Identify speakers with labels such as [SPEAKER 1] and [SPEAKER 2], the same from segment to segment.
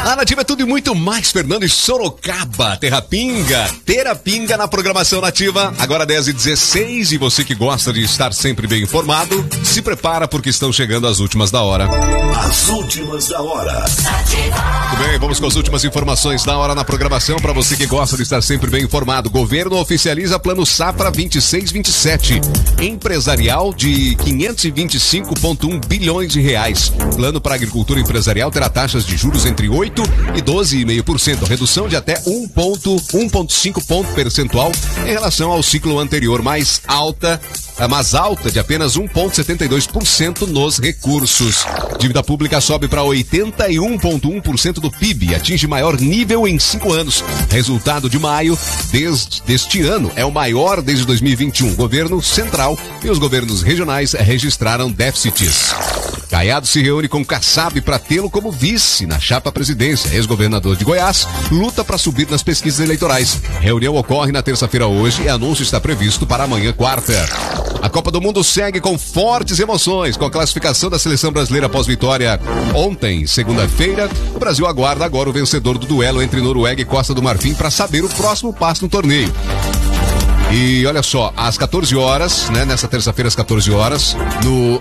[SPEAKER 1] A Nativa é tudo e muito mais. Fernando e Sorocaba, Terapinga na programação Nativa. Agora 10h16 e você que gosta de estar sempre bem informado, se prepara porque estão chegando as últimas da hora.
[SPEAKER 2] As últimas da hora.
[SPEAKER 1] Muito bem, vamos com as últimas informações da hora na programação para você que gosta de estar sempre bem informado. Governo oficializa Plano Safra 26-27. Empresarial de 525,1 bilhões de reais. Plano para agricultura empresarial terá taxas de juros entre 8% e 12,5%. Redução de até 1,5 ponto percentual em relação ao ciclo anterior, mais alta de apenas 1,72% nos recursos. Dívida pública sobe para 81,1% do PIB, atinge maior nível em 5 anos. Resultado de maio deste ano é o maior desde 2021. O governo central e os governos regionais registraram déficits. Caiado se reúne com Kassab para tê-lo como vice na chapa presidência. Ex-governador de Goiás luta para subir nas pesquisas eleitorais. Reunião ocorre na terça-feira hoje e anúncio está previsto para amanhã, quarta. A Copa do Mundo segue com fortes emoções. Com a classificação da seleção brasileira após vitória ontem, segunda-feira, o Brasil aguarda agora o vencedor do duelo entre Noruega e Costa do Marfim para saber o próximo passo no torneio. E olha só, às 14 horas, né, nessa terça-feira às 14 horas, no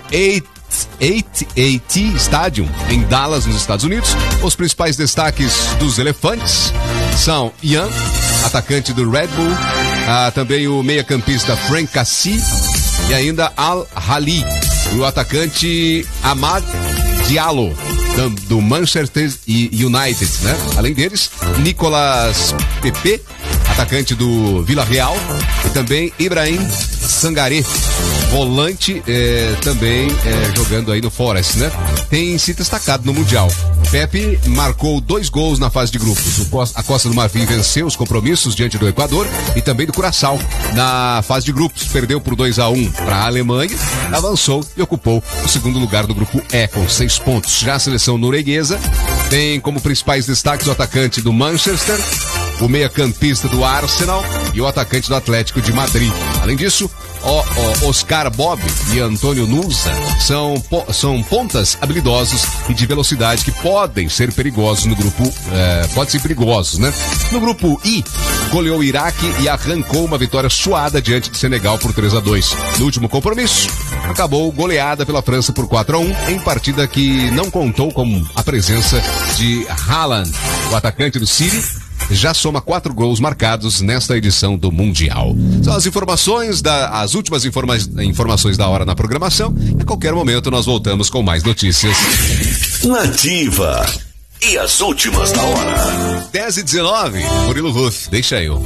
[SPEAKER 1] AT&T Stadium, em Dallas, nos Estados Unidos, os principais destaques dos Elefantes são Ian, atacante do Red Bull, também o meia-campista Frank Cassie e ainda Al-Hali, o atacante Amad Diallo, do Manchester United, né? Além deles, Nicolas Pepe, atacante do Villarreal, e também Ibrahim Sangaré, volante, também jogando aí no Forest, né? Tem se destacado no Mundial. Pepe marcou 2 gols na fase de grupos. A Costa do Marfim venceu os compromissos diante do Equador e também do Curaçao. Na fase de grupos, perdeu por 2-1 para a Alemanha, avançou e ocupou o segundo lugar do grupo E, com 6 pontos. Já a seleção norueguesa tem como principais destaques o atacante do Manchester, o meia-campista do Arsenal e o atacante do Atlético de Madrid. Além disso, Oscar Bob e Antônio Nusa são pontas habilidosos e de velocidade que podem ser perigosos no grupo, né? No grupo I, goleou o Iraque e arrancou uma vitória suada diante do Senegal por 3-2. No último compromisso, acabou goleada pela França por 4-1 em partida que não contou com a presença de Haaland, o atacante do City. Já soma 4 gols marcados nesta edição do Mundial. São as informações, as últimas informações da hora na programação. A qualquer momento nós voltamos com mais notícias.
[SPEAKER 2] Nativa. E as últimas da hora.
[SPEAKER 1] 10h19, Murilo Ruff, deixa eu.